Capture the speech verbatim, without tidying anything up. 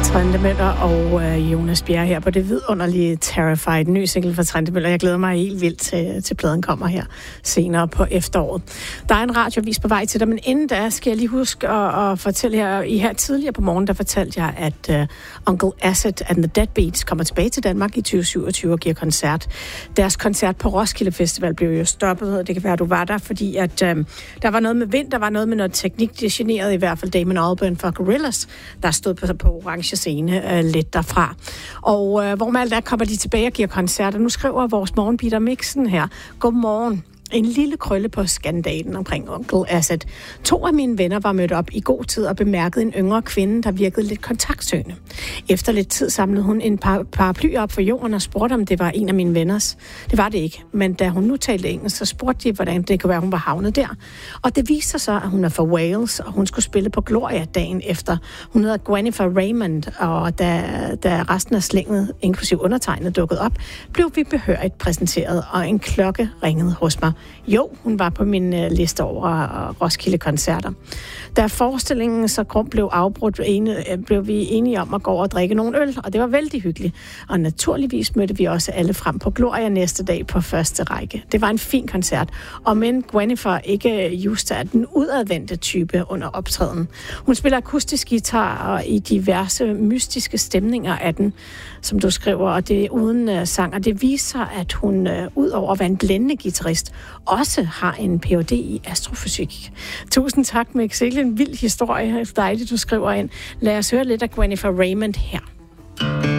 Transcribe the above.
Trentemøller og øh, Jonas Bjerre her på det vidunderlige Terrified, ny single fra Trentemøller. Jeg glæder mig helt vildt til, til pladen kommer her senere på efteråret. Der er en radiovis på vej til dig, men inden da skal jeg lige huske at, at fortælle her, i her tidligere på morgen, der fortalte jeg, at uh, Uncle Acid and the Deadbeats kommer tilbage til Danmark i tyve syvogtyve og giver koncert. Deres koncert på Roskilde Festival blev jo stoppet, og det kan være, at du var der, fordi at, øh, der var noget med vind, der var noget med noget teknik, det generede i hvert fald Damon Albarn fra Gorillaz, der stod på, på orange scene øh, lidt derfra. Og øh, hvor med alt der kommer de tilbage og giver koncerter. Nu skriver vores morgen Peter Mixen her. Godmorgen. En lille krølle på skandalen omkring Uncle Acid. To af mine venner var mødt op i god tid og bemærkede en yngre kvinde, der virkede lidt kontaktsøgende. Efter lidt tid samlede hun en par paraply op for jorden og spurgte, om det var en af mine venners. Det var det ikke, men da hun nu talte engelsk, så spurgte de, hvordan det kunne være, hun var havnet der. Og det viste sig så, at hun er fra Wales, og hun skulle spille på Gloria dagen efter. Hun hedder Gwennifer Raymond, og da, da resten af slænget, inklusiv undertegnet, dukkede op, blev vi behørigt præsenteret, og en klokke ringede hos mig. Jo, hun var på min uh, liste over uh, Roskilde-koncerter. Da forestillingen så grum blev afbrudt, ene, uh, blev vi enige om at gå over og drikke nogle øl, og det var vældig hyggeligt. Og naturligvis mødte vi også alle frem på Gloria næste dag på første række. Det var en fin koncert, og men Gwennifer ikke just er den udadvendte type under optræden. Hun spiller akustisk guitar og i diverse mystiske stemninger af den, som du skriver, og det er uden uh, sang, og det viser, at hun uh, ud over at være en blændende guitarist, også har en P H D i astrofysik. Tusind tak, Mix. Det er en vild historie. Dejligt, du skriver ind. Lad os høre lidt af Gwennifer Raymond her.